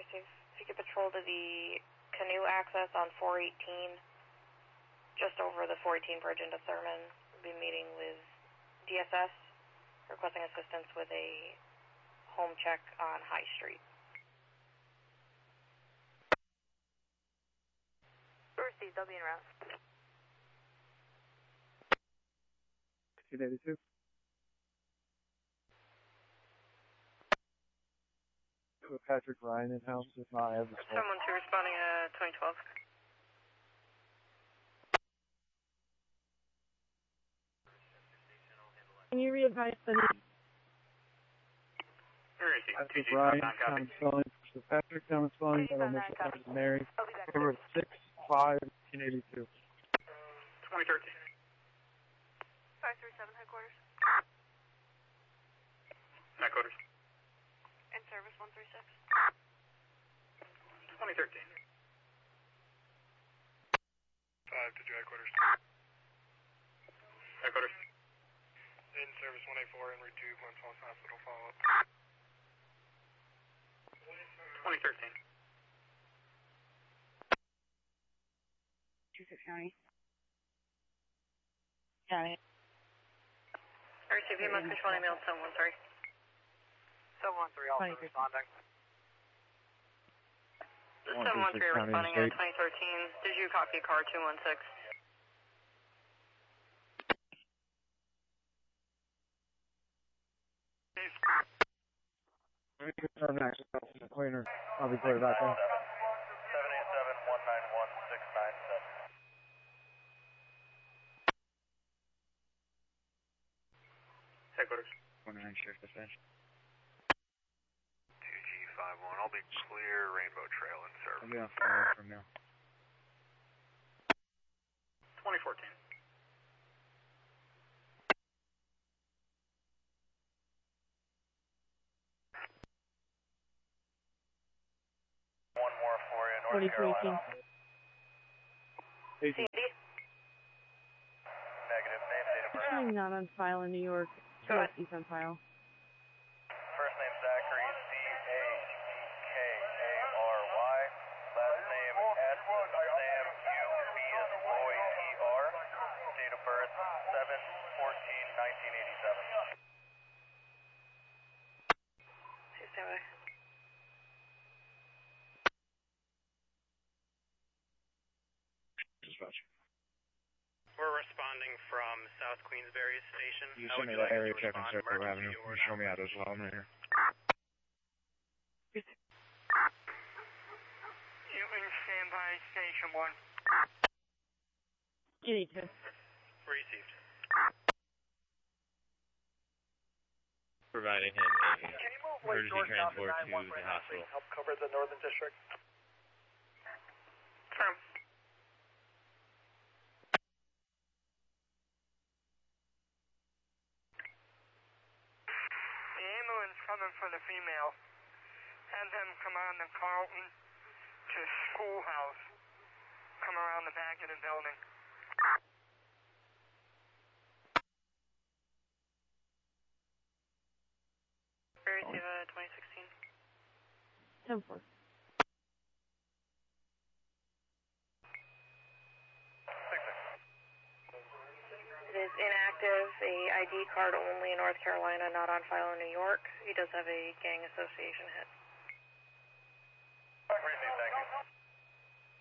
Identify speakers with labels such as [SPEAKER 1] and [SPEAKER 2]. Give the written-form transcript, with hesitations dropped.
[SPEAKER 1] If you could patrol to the canoe access on 418, just over the 418 bridge into Thurman. We'll be meeting with DSS, requesting assistance with a home check on High Street.
[SPEAKER 2] Received, they'll be en route.
[SPEAKER 3] 282. Patrick Ryan in house, if not, I have the
[SPEAKER 1] 712 responding 2012.
[SPEAKER 4] Can you re-advise the name?
[SPEAKER 3] Patrick Ryan, Thomas Spelling, so Patrick, Thomas Spelling, Mary, number 6-5-1882.
[SPEAKER 2] 2013. 537 headquarters.
[SPEAKER 5] Headquarters.
[SPEAKER 2] In service 136.
[SPEAKER 5] 2013.
[SPEAKER 6] 5 to headquarters.
[SPEAKER 5] Headquarters.
[SPEAKER 6] In service 184, en route to Glens Falls Hospital, follow up.
[SPEAKER 5] 2013.
[SPEAKER 4] County. Got it.
[SPEAKER 1] RCV must control email 713.
[SPEAKER 2] 713 also responding.
[SPEAKER 1] The 713 responding at 2013. Did you copy car 216?
[SPEAKER 3] Let me confirm next. Cleaner. I'll be clear back then.
[SPEAKER 5] 787-191-697. Headquarters.
[SPEAKER 3] 19 Sheriff Dispatch.
[SPEAKER 6] 2G51, I'll be clear, Rainbow Trail in service.
[SPEAKER 3] I'll be on fire from now.
[SPEAKER 5] 2014.
[SPEAKER 6] One more for you, North
[SPEAKER 4] 4318.
[SPEAKER 6] Carolina.
[SPEAKER 1] CD?
[SPEAKER 6] Negative, name, date of birth.
[SPEAKER 4] Actually not on file in New York.
[SPEAKER 1] Go ahead.
[SPEAKER 4] He's on file.
[SPEAKER 6] First name Zachary, C-A-C-K-A-R-Y. Last name S-Sam-U-B as boy, E-R. Date of birth 7/14/1987.
[SPEAKER 1] Stand by.
[SPEAKER 3] Dispatch.
[SPEAKER 7] We're responding from South Queensbury Station.
[SPEAKER 3] You send me that area check on Circle Avenue. You show me out as well. I'm right here.
[SPEAKER 6] You can stand by Station 1.
[SPEAKER 4] You need to.
[SPEAKER 7] Received.
[SPEAKER 8] Providing him
[SPEAKER 6] Can you move
[SPEAKER 8] emergency transport to the hospital.
[SPEAKER 6] Help cover the Northern District.
[SPEAKER 1] Firm.
[SPEAKER 6] The ambulance coming for the female. Have them come on to Carlton to Schoolhouse. Come around the back of the building.
[SPEAKER 1] Receive 2016.
[SPEAKER 4] 10-4.
[SPEAKER 1] It is inactive, a ID card only in North Carolina, not on file in New York. He does have a gang association hit.